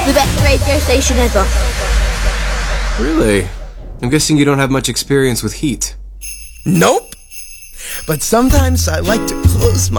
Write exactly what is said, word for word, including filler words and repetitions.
The best radio station ever. Really? I'm guessing you don't have much experience with heat. Nope. But sometimes I like to close my